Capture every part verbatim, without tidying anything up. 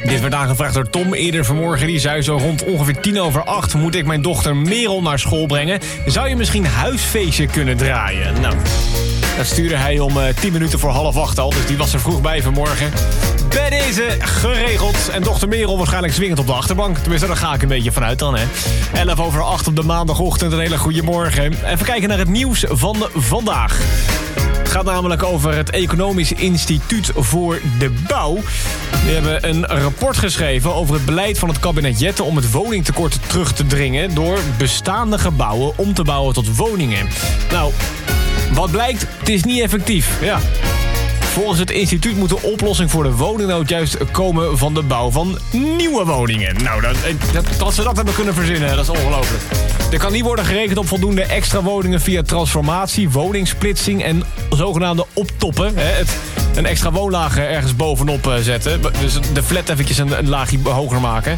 Dit werd aangevraagd door Tom eerder vanmorgen. Die zei zo rond ongeveer tien over acht... moet ik mijn dochter Merel naar school brengen. Zou je misschien huisfeestje kunnen draaien? Nou, dat stuurde hij om uh, tien minuten voor half acht al. Dus die was er vroeg bij vanmorgen. Bij deze geregeld. En dochter Merel waarschijnlijk zwingend op de achterbank. Tenminste, daar ga ik een beetje vanuit dan, hè. elf over acht op de maandagochtend. Een hele goede morgen. Even kijken naar het nieuws van vandaag. Het gaat namelijk over het Economisch Instituut voor de Bouw. Die hebben een rapport geschreven over het beleid van het kabinet Jetten... om het woningtekort terug te dringen door bestaande gebouwen om te bouwen tot woningen. Nou, wat blijkt? Het is niet effectief. Ja. Volgens het instituut moet de oplossing voor de woningnood juist komen van de bouw van nieuwe woningen. Nou, dat, dat, dat ze dat hebben kunnen verzinnen, dat is ongelooflijk. Er kan niet worden gerekend op voldoende extra woningen via transformatie, woningsplitsing en zogenaamde optoppen. Hè, het, een extra woonlaag ergens bovenop zetten. Dus de flat eventjes een, een laagje hoger maken.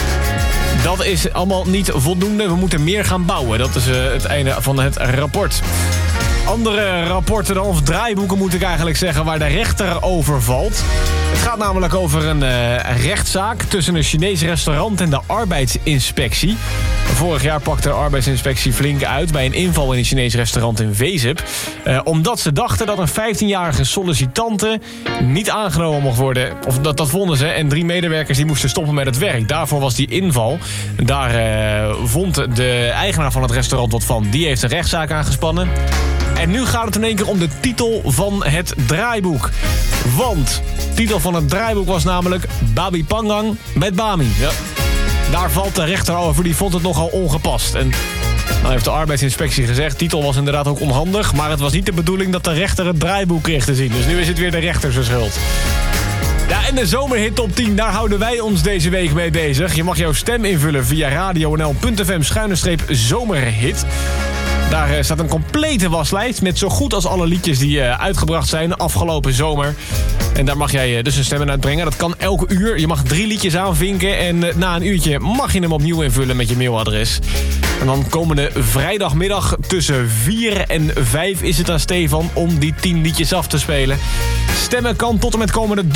Dat is allemaal niet voldoende. We moeten meer gaan bouwen. Dat is uh, het einde van het rapport. Andere rapporten dan, of draaiboeken moet ik eigenlijk zeggen, waar de rechter over valt. Het gaat namelijk over een uh, rechtszaak tussen een Chinees restaurant en de arbeidsinspectie. Vorig jaar pakte de arbeidsinspectie flink uit bij een inval in een Chinees restaurant in Wezep. Uh, omdat ze dachten dat een vijftienjarige sollicitante niet aangenomen mocht worden. Of dat, dat vonden ze. En drie medewerkers die moesten stoppen met het werk. Daarvoor was die inval. Daar uh, vond de eigenaar van het restaurant wat van. Die heeft een rechtszaak aangespannen. En nu gaat het in één keer om de titel van het draaiboek. Want de titel van het draaiboek was namelijk Babi Pangang met Bami. Ja. Daar valt de rechter over, die vond het nogal ongepast. En nou heeft de arbeidsinspectie gezegd, de titel was inderdaad ook onhandig... maar het was niet de bedoeling dat de rechter het draaiboek kreeg te zien. Dus nu is het weer de rechter zijn schuld. Ja, en de zomerhit top tien, daar houden wij ons deze week mee bezig. Je mag jouw stem invullen via radio n l punt f m schuine streep zomerhit. Daar uh, staat een complete waslijst met zo goed als alle liedjes die uh, uitgebracht zijn afgelopen zomer. En daar mag jij uh, dus een stem uitbrengen. Dat kan elke uur. Je mag drie liedjes aanvinken en uh, na een uurtje mag je hem opnieuw invullen met je mailadres. En dan komende vrijdagmiddag tussen vier en vijf is het aan Stefan om die tien liedjes af te spelen. Stemmen kan tot en met komende